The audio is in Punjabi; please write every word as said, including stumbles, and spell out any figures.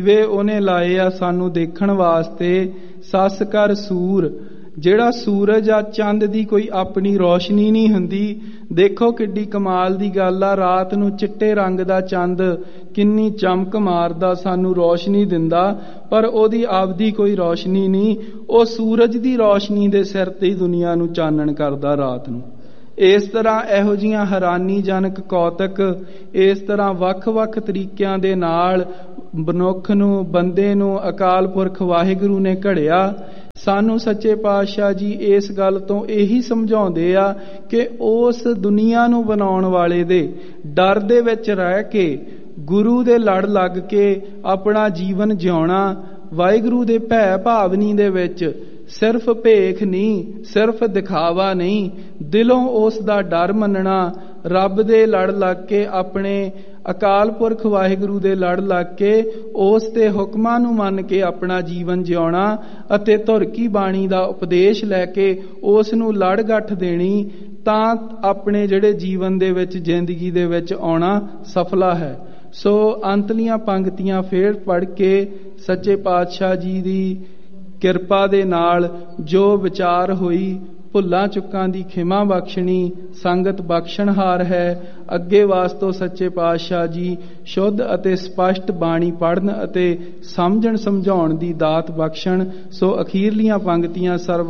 ਵੇ ਉਹਨੇ ਲਾਏ ਆ ਸਾਨੂੰ ਦੇਖਣ ਵਾਸਤੇ ਸੱਸ ਕਰ ਸੂਰ। ਜਿਹੜਾ ਸੂਰਜ ਆ ਚੰਦ ਦੀ ਕੋਈ ਆਪਣੀ ਰੌਸ਼ਨੀ ਨਹੀਂ ਹੁੰਦੀ। ਦੇਖੋ ਕਿੱਡੀ ਕਮਾਲ ਦੀ ਗੱਲ ਆ, ਰਾਤ ਨੂੰ ਚਿੱਟੇ ਰੰਗ ਦਾ ਚੰਦ ਕਿੰਨੀ ਚਮਕ ਮਾਰਦਾ, ਸਾਨੂੰ ਰੌਸ਼ਨੀ ਦਿੰਦਾ, ਪਰ ਉਹਦੀ ਆਪਦੀ ਕੋਈ ਰੌਸ਼ਨੀ ਨਹੀਂ। ਉਹ ਸੂਰਜ ਦੀ ਰੌਸ਼ਨੀ ਦੇ ਸਿਰ ਤੇ ਹੀ ਦੁਨੀਆ ਨੂੰ ਚਾਨਣ ਕਰਦਾ ਰਾਤ ਨੂੰ। ਇਸ ਤਰ੍ਹਾਂ ਇਹੋ ਜਿਹੀਆਂ ਹੈਰਾਨੀਜਨਕ ਕੌਤਕ, ਇਸ ਤਰ੍ਹਾਂ ਵੱਖ-ਵੱਖ ਤਰੀਕਿਆਂ ਦੇ ਨਾਲ ਮਨੁੱਖ ਨੂੰ, ਬੰਦੇ ਨੂੰ ਅਕਾਲ ਪੁਰਖ ਵਾਹਿਗੁਰੂ ਨੇ ਘੜਿਆ। ਸਾਨੂੰ ਸੱਚੇ ਪਾਤਸ਼ਾਹ ਜੀ ਇਸ ਗੱਲ ਤੋਂ ਇਹੀ ਸਮਝਾਉਂਦੇ ਆ ਕਿ ਉਸ ਦੁਨੀਆ ਨੂੰ ਬਣਾਉਣ ਵਾਲੇ ਦੇ ਡਰ ਦੇ ਵਿੱਚ ਰਹਿ ਕੇ, ਗੁਰੂ ਦੇ ਲੜ ਲੱਗ ਕੇ ਆਪਣਾ ਜੀਵਨ ਜਿਉਣਾ, ਵਾਹਿਗੁਰੂ ਦੇ ਭੈ ਭਾਵਨੀ ਦੇ ਵਿੱਚ ਸਿਰਫ ਭੇਖ ਨਹੀਂ, ਸਿਰਫ ਦਿਖਾਵਾ ਨਹੀਂ, ਦਿਲੋਂ ਉਸ ਦਾ ਡਰ ਮੰਨਣਾ, ਰੱਬ ਦੇ ਲੜ ਲੱਗ ਕੇ, ਆਪਣੇ ਅਕਾਲ ਪੁਰਖ ਵਾਹਿਗੁਰੂ ਦੇ ਲੜ ਲੱਗ ਕੇ ਉਸ ਦੇ ਹੁਕਮਾਂ ਨੂੰ ਮੰਨ ਕੇ ਆਪਣਾ ਜੀਵਨ ਜਿਉਣਾ ਅਤੇ ਧੁਰ ਕੀ ਬਾਣੀ ਦਾ ਉਪਦੇਸ਼ ਲੈ ਕੇ ਉਸ ਨੂੰ ਲੜ ਗੱਠ ਦੇਣੀ, ਤਾਂ ਆਪਣੇ ਜਿਹੜੇ ਜੀਵਨ ਦੇ ਵਿੱਚ, ਜ਼ਿੰਦਗੀ ਦੇ ਵਿੱਚ ਆਉਣਾ ਸਫਲਾ ਹੈ। ਸੋ ਅੰਤਲੀਆਂ ਪੰਕਤੀਆਂ ਫੇਰ ਪੜ੍ਹ ਕੇ ਸੱਚੇ ਪਾਤਸ਼ਾਹ ਜੀ ਦੀ ਕਿਰਪਾ ਦੇ ਨਾਲ ਜੋ ਵਿਚਾਰ ਹੋਈ, ਭੁੱਲਾਂ ਚੁੱਕਾਂ ਦੀ ਖਿਮਾ ਬਖਸ਼ਣੀ, ਸੰਗਤ ਬਖਸ਼ਣਹਾਰ ਹੈ। ਅੱਗੇ ਵਾਸਤੋਂ ਸੱਚੇ ਪਾਤਸ਼ਾਹ ਜੀ ਸ਼ੁੱਧ ਅਤੇ ਸਪਸ਼ਟ ਬਾਣੀ ਪੜ੍ਹਨ ਅਤੇ ਸਮਝਣ ਸਮਝਾਉਣ ਦੀ ਦਾਤ ਬਖਸ਼ਣ। ਸੋ ਅਖੀਰਲੀਆਂ ਪੰਕਤੀਆਂ ਸਰਬ